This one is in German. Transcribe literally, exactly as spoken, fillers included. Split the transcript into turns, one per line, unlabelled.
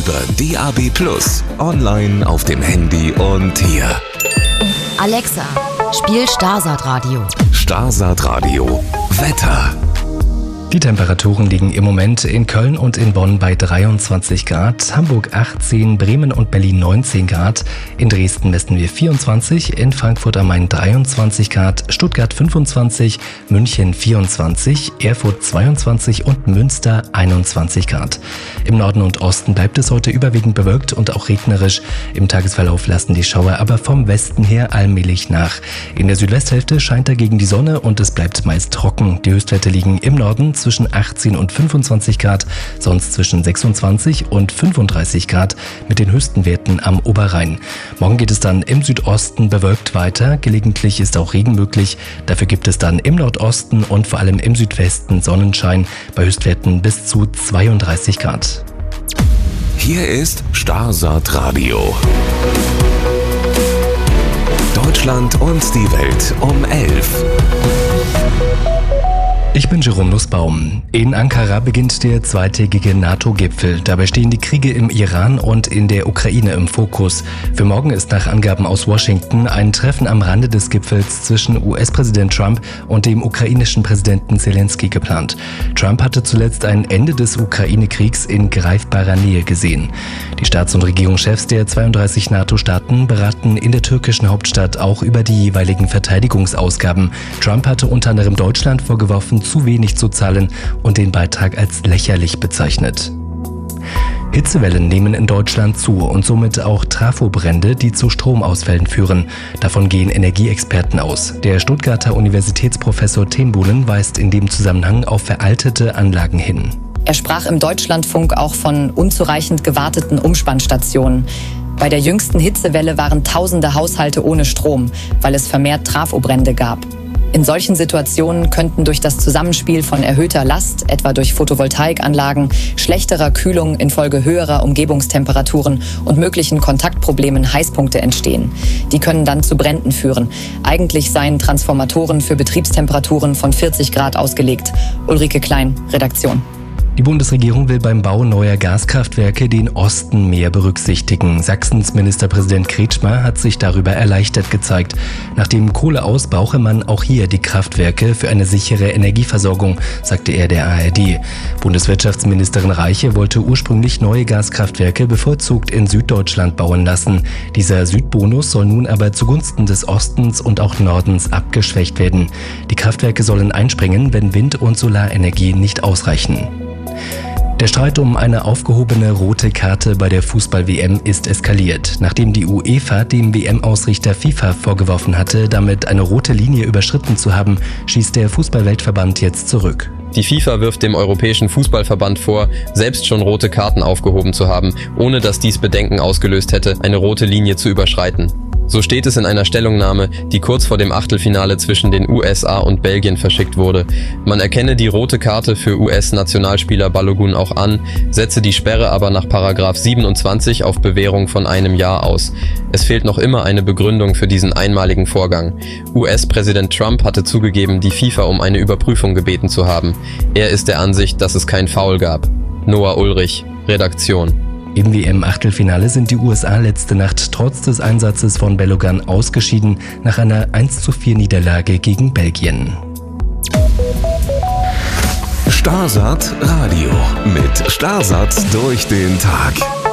über D A B plus, online auf dem Handy und hier.
Alexa, spiel Starsat Radio.
Starsat Radio. Wetter.
Die Temperaturen liegen im Moment in Köln und in Bonn bei dreiundzwanzig Grad, Hamburg achtzehn, Bremen und Berlin neunzehn Grad, in Dresden messen wir vierundzwanzig, in Frankfurt am Main dreiundzwanzig Grad, Stuttgart fünfundzwanzig, München vierundzwanzig, Erfurt zweiundzwanzig und Münster einundzwanzig Grad. Im Norden und Osten bleibt es heute überwiegend bewölkt und auch regnerisch. Im Tagesverlauf lassen die Schauer aber vom Westen her allmählich nach. In der Südwesthälfte scheint dagegen die Sonne und es bleibt meist trocken. Die Höchstwerte liegen im Norden zwischen achtzehn und fünfundzwanzig Grad, sonst zwischen sechsundzwanzig und fünfunddreißig Grad mit den höchsten Werten am Oberrhein. Morgen geht es dann im Südosten bewölkt weiter, gelegentlich ist auch Regen möglich. Dafür gibt es dann im Nordosten und vor allem im Südwesten Sonnenschein bei Höchstwerten bis zu zweiunddreißig Grad.
Hier ist Starsat Radio. Deutschland und die Welt um elf.
Ich bin Jerome Nussbaum. In Ankara beginnt der zweitägige NATO-Gipfel. Dabei stehen die Kriege im Iran und in der Ukraine im Fokus. Für morgen ist nach Angaben aus Washington ein Treffen am Rande des Gipfels zwischen U S-Präsident Trump und dem ukrainischen Präsidenten Zelensky geplant. Trump hatte zuletzt ein Ende des Ukraine-Kriegs in greifbarer Nähe gesehen. Die Staats- und Regierungschefs der zweiunddreißig NATO-Staaten beraten in der türkischen Hauptstadt auch über die jeweiligen Verteidigungsausgaben. Trump hatte unter anderem Deutschland vorgeworfen, zu wenig zu zahlen und den Beitrag als lächerlich bezeichnet. Hitzewellen nehmen in Deutschland zu und somit auch Trafobrände, die zu Stromausfällen führen. Davon gehen Energieexperten aus. Der Stuttgarter Universitätsprofessor Tenbuhlen weist in dem Zusammenhang auf veraltete Anlagen hin.
Er sprach im Deutschlandfunk auch von unzureichend gewarteten Umspannstationen. Bei der jüngsten Hitzewelle waren tausende Haushalte ohne Strom, weil es vermehrt Trafobrände gab. In solchen Situationen könnten durch das Zusammenspiel von erhöhter Last, etwa durch Photovoltaikanlagen, schlechterer Kühlung infolge höherer Umgebungstemperaturen und möglichen Kontaktproblemen Heißpunkte entstehen. Die können dann zu Bränden führen. Eigentlich seien Transformatoren für Betriebstemperaturen von vierzig Grad ausgelegt. Ulrike Klein, Redaktion.
Die Bundesregierung will beim Bau neuer Gaskraftwerke den Osten mehr berücksichtigen. Sachsens Ministerpräsident Kretschmer hat sich darüber erleichtert gezeigt. Nach dem Kohleaus brauche man auch hier die Kraftwerke für eine sichere Energieversorgung, sagte er der A R D. Bundeswirtschaftsministerin Reiche wollte ursprünglich neue Gaskraftwerke bevorzugt in Süddeutschland bauen lassen. Dieser Südbonus soll nun aber zugunsten des Ostens und auch Nordens abgeschwächt werden. Die Kraftwerke sollen einspringen, wenn Wind- und Solarenergie nicht ausreichen. Der Streit um eine aufgehobene rote Karte bei der Fußball-W M ist eskaliert. Nachdem die UEFA dem W M-Ausrichter FIFA vorgeworfen hatte, damit eine rote Linie überschritten zu haben, schießt der Fußball-Weltverband jetzt zurück.
Die FIFA wirft dem Europäischen Fußballverband vor, selbst schon rote Karten aufgehoben zu haben, ohne dass dies Bedenken ausgelöst hätte, eine rote Linie zu überschreiten. So steht es in einer Stellungnahme, die kurz vor dem Achtelfinale zwischen den U S A und Belgien verschickt wurde. Man erkenne die rote Karte für U S-Nationalspieler Balogun auch an, setze die Sperre aber nach Paragraph siebenundzwanzig auf Bewährung von einem Jahr aus. Es fehlt noch immer eine Begründung für diesen einmaligen Vorgang. U S-Präsident Trump hatte zugegeben, die FIFA um eine Überprüfung gebeten zu haben. Er ist der Ansicht, dass es kein Foul gab. Noah Ulrich, Redaktion.
Im W M-Achtelfinale sind die U S A letzte Nacht trotz des Einsatzes von Balogun ausgeschieden nach einer eins zu vier Niederlage gegen Belgien.
Starsat Radio mit Starsat durch den Tag.